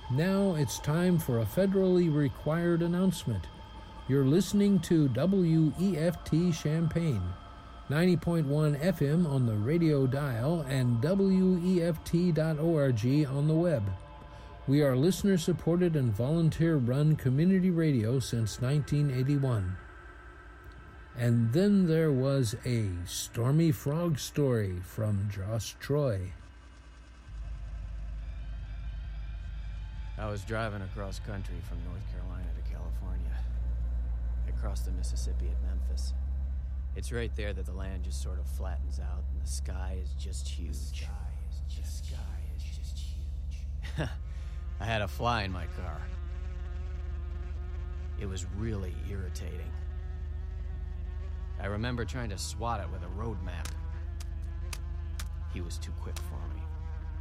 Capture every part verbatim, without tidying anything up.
Now it's time for a federally required announcement. You're listening to W E F T Champaign, ninety point one F M on the radio dial and W E F T dot org on the web. We are listener-supported and volunteer-run community radio since nineteen eighty-one. And then there was a Stormy Frog story from Josh Troy. I was driving across country from North Carolina to California. I crossed the Mississippi at Memphis. It's right there that the land just sort of flattens out and the sky is just huge. The sky is just, the sky is just huge. I had a fly in my car. It was really irritating. I remember trying to swat it with a road map. He was too quick for me.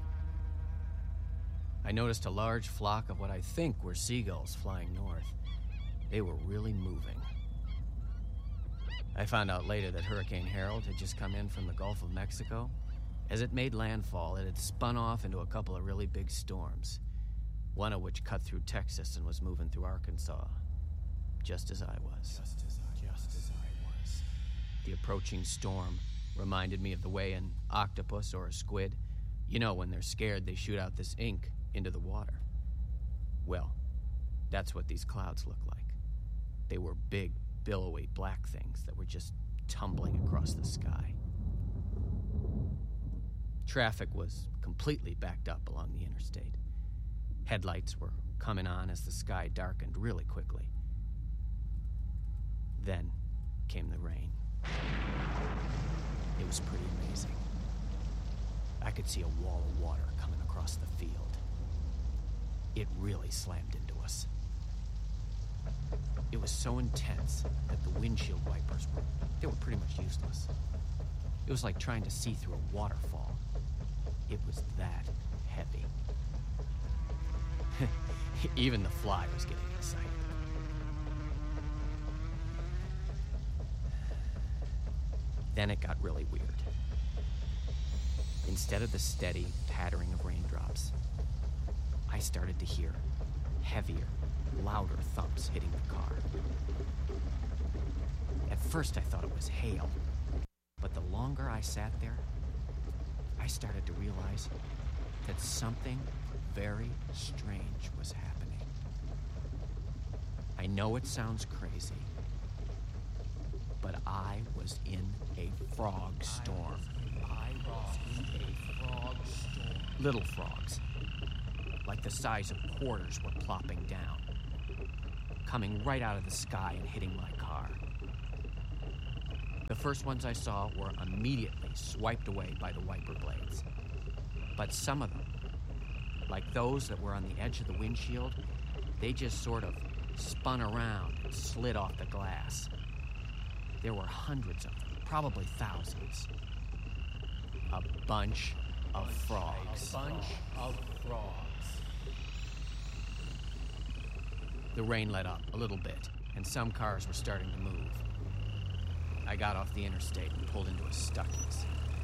I noticed a large flock of what I think were seagulls flying north. They were really moving. I found out later that Hurricane Harold had just come in from the Gulf of Mexico. As it made landfall, it had spun off into a couple of really big storms, one of which cut through Texas and was moving through Arkansas, just as I was. Just as I, just as I was. The approaching storm reminded me of the way an octopus or a squid, you know, when they're scared, they shoot out this ink into the water. Well, that's what these clouds look like. They were big, billowy black things that were just tumbling across the sky. Traffic was completely backed up along the interstate. Headlights were coming on as the sky darkened really quickly. Then came the rain. It was pretty amazing. I could see a wall of water coming across the field. It really slammed into us. It was so intense that the windshield wipers were, they were pretty much useless. It was like trying to see through a waterfall. It was that heavy. Even the fly was getting excited. Then it got really weird. Instead of the steady pattering of raindrops, I started to hear heavier, louder thumps hitting the car. At first I thought it was hail, but the longer I sat there, I started to realize that something very strange was happening. I know it sounds crazy, but I was in a frog storm. I was in a frog storm. Little frogs, like the size of quarters, were plopping down, coming right out of the sky and hitting my car. The first ones I saw were immediately swiped away by the wiper blades. But some of them, like those that were on the edge of the windshield, they just sort of spun around and slid off the glass. There were hundreds of them, probably thousands. A bunch of frogs. A bunch of frogs. The rain let up a little bit, and some cars were starting to move. I got off the interstate and pulled into a Stuckey's.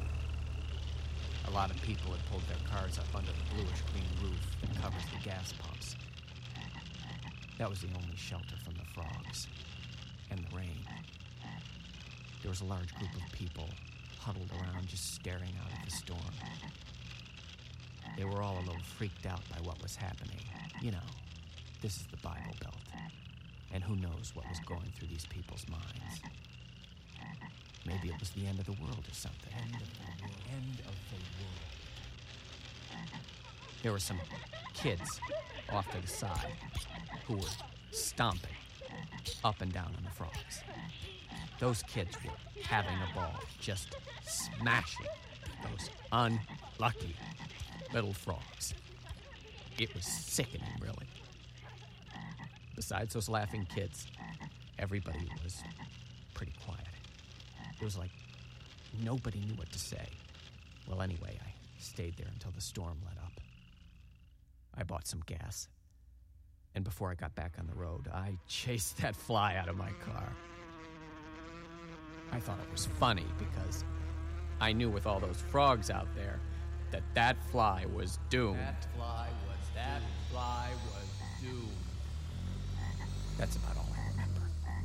A lot of people had pulled their cars up under the bluish-green roof that covers the gas pumps. That was the only shelter from the frogs and the rain. There was a large group of people huddled around, just staring out at the storm. They were all a little freaked out by what was happening. You know, this is the Bible Belt, and who knows what was going through these people's minds. Maybe it was the end of the world or something. End of the world. End of the world. There were some kids off to the side who were stomping up and down on the frogs. Those kids were having a ball, just smashing those unlucky little frogs. It was sickening, really. Besides those laughing kids, everybody was pretty quiet. It was like nobody knew what to say. Well, anyway, I stayed there until the storm let up. I bought some gas. And before I got back on the road, I chased that fly out of my car. I thought it was funny because I knew with all those frogs out there that that fly was doomed. That fly was That fly was doomed. That's about all I remember.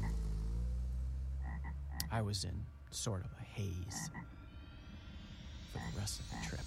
I was in sort of a haze for the rest of the trip.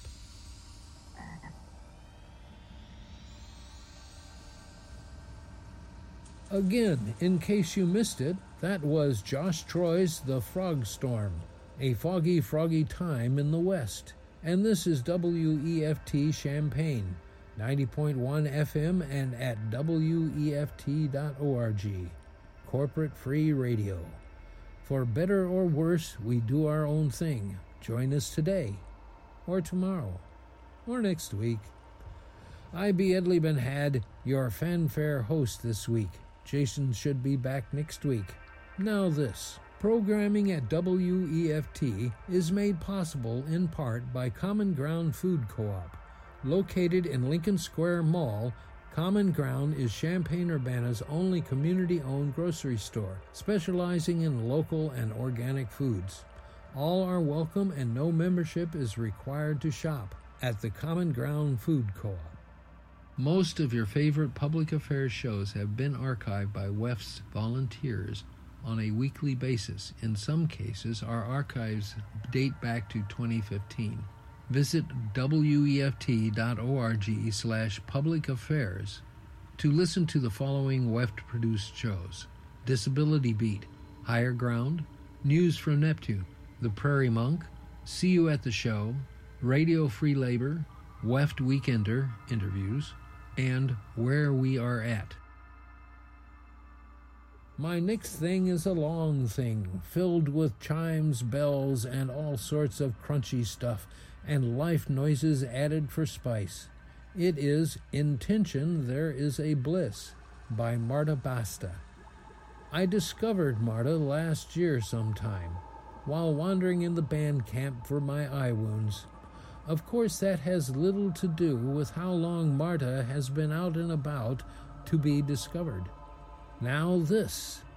Again, in case you missed it, that was Josh Troy's The Frog Storm, a foggy, froggy time in the West. And this is W E F T Champaign, ninety point one F M and at W E F T dot org, corporate free radio. For better or worse, we do our own thing. Join us today, or tomorrow, or next week. I be Edley Ben Had, your fanfare host this week. Jason should be back next week. Now this. Programming at W E F T is made possible in part by Common Ground Food Co-op. Located in Lincoln Square Mall, Common Ground is Champaign-Urbana's only community-owned grocery store, specializing in local and organic foods. All are welcome and no membership is required to shop at the Common Ground Food Co-op. Most of your favorite public affairs shows have been archived by W E F's volunteers on a weekly basis. In some cases, our archives date back to twenty fifteen. Visit W E F T dot org slash public affairs to listen to the following W E F-produced shows: Disability Beat, Higher Ground, News from Neptune, The Prairie Monk, See You at the Show, Radio Free Labor, W E F T Weekender interviews, and Where We Are At. My next thing is a long thing, filled with chimes, bells, and all sorts of crunchy stuff, and life noises added for spice. It is In Tension There Is a Bliss by Marta Basta. I discovered Marta last year sometime, while wandering in the band camp for my eye wounds. Of course, that has little to do with how long Marta has been out and about to be discovered. Now this